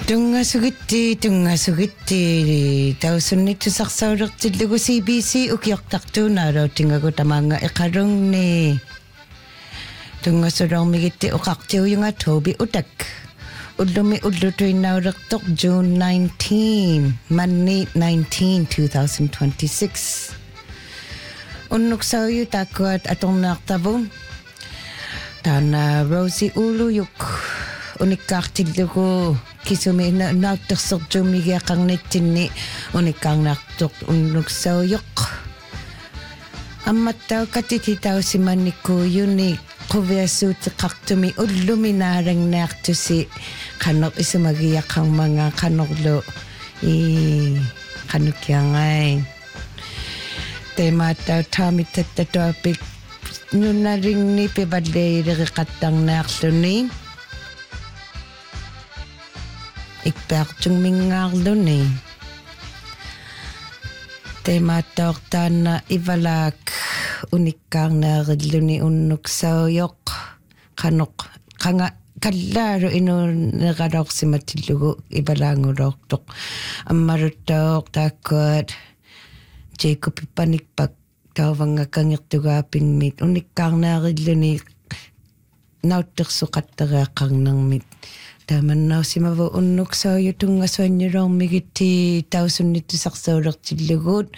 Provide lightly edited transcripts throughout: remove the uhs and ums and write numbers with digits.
Tungasugiti tausunnittu sarsaulерtillugu CBC ukiortartuunaalo tingagu tamanga iqalungni tungasulormigitti uqartiujunga Toby utak ullumi ullutuinnaulertoq June 19 manni 19 2026 unnuksauyu taakkuat atornaartavu taana Rosie Uluyuk unikkaartillugu kisumi nauttersertuumigiaqarnitsinni unikkaarnaartoq unnuksauyoq амматтаукати тауссиманниккуйуни quviassuutiqqartumi ulluminaarangnaartusi qannoq isumagiyaqarmanga qannorlu qannukiangai temaatau taamittattatuapik nunnaringni pivalleileriqattarnaarluni ikpaartungmingaarluni temaattoortaanna ivalaak unikkaarneerilluni unnuksauyоq qanoq qanga kallaaru inuneralorsimatillugu ivalaanguloortoq ammaruttaoq taakkuat Jacob panikpak tauvangakangirtugaapingmit unikkaarneerilluni nauttersuqattariaqqarnermit taamannausimavu unnuksauyu tungassuannyulormigitti tausunnittusarsuulertilluguut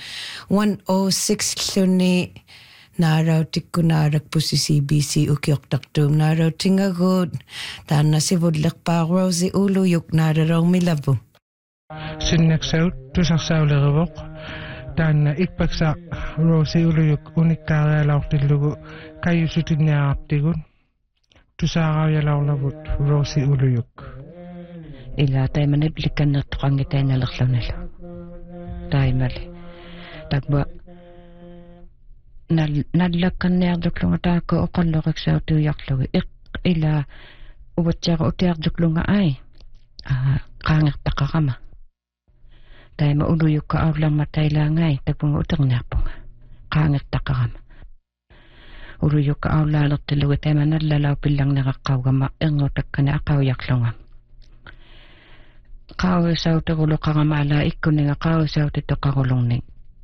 106 lluni naarautikkunaalakpusi CBC ukiortartuum naarautingaguut taannasivullerpaa Rosie Uluyuk naalalormilavu sinnaksaut tusarsaulerivoq taanna ikpaksa Rosie Uluyuk unikkaarialaortillugu kayusutinniarartigun tusaarauyalaorlavut Rosie Uluyuk ila taimanip likkannertoqangitainalerlunalu taimali takba nallakkanniartuklunga taakku oqalloqiksautiuyarlugu ila uvatsiaqa utiartuklunga ai qaangertaqarama taima Uluyukka aullarma tailaangai takpunga uterniarpunga qaangertaqarama Uluyukka aulaalertillugu taima nallalau pillarneraqqaugama erngutakkani aqauyarlunga qaawissauteruloqaramaala ikkuninga qaawissautettoqarulungni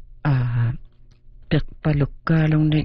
peqpalukkaalungni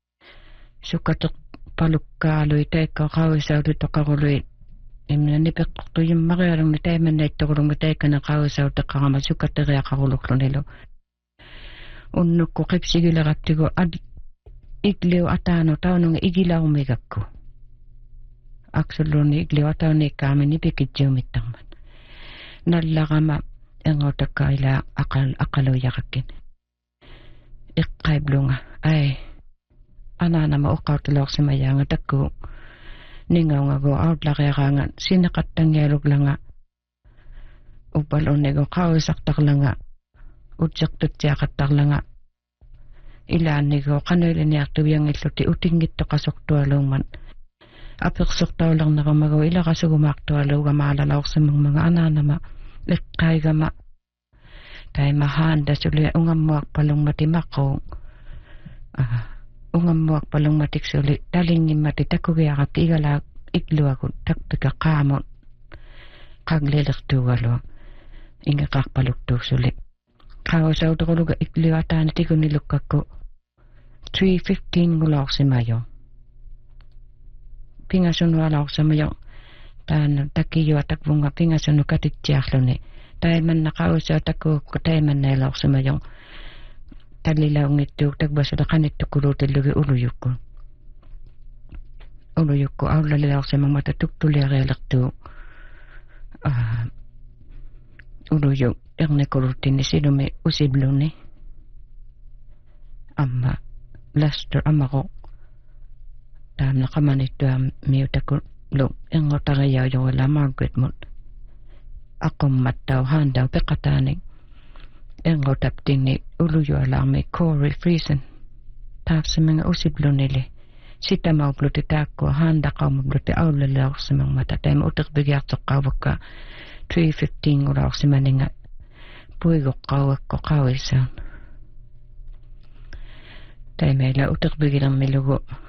sukateqpalukkaalui taikka qaawissautettoqarului imnani peqqortuyummarialungni taimannaittorulungmi taikkana qaawissauteqqarama sukateriaqaruluqlunilu unnukku qipsigilerattigu igliu ataano taununga igilaumigakku aksulluni igliu atauniikkaamini pikitjuumittarman nallaqama engotakka ila aqaluyaqakkin iqqaiblunga ai anaanama uqqautiloorsimayaanga takku ningaungagu autlariaraanga sineqattangialuklanga upalunnigu qaawisartarlanga utsertutsiaqattarlanga ilaannigu qanuiliniartuviangilluti utinngittoqasortualuumman apersortaulerneramagu ilarasugumaartualuuga maalalaorsimangmanga anaanama iqqaigama taima haanda suli ungammuarpalungmatimaquu ungammuarpalungmatiksuli talingimmati takugiaqatti igalaaq ikluagut takpika qaamut qaglelertuugalu ingeqarpaluktuugsuli qaawasauteruluga ikluataani tikunilukakku 3:15 ngulaorsimayo pingasunualaorsimayo taana takiyua takvunga pingasunu katitsiarluni taimanna qaawasautakku taimannailaorsimayo tallilaungittuuk takbasula qanittukuluutillugi uluyukku aulalilaorsimangmata tuktuliarialertuu uluyuk ernikuluttinni silumi usibluni amma laster amaqo taamna qamanittua miutakku lo engotariaujowala Margaret mut aqummattau haandau peqataani engotaptinni uluyualaarmi Corey Friesen taafsiminga usiblunili sitamauppluti taakkua haandaqaumupluti aulalilaorsimangmata taima uterpigiartoqqauvakka 3:15 ulaorsimaninga puigoqqauakko qauissaun taimeila uterpigilermilugu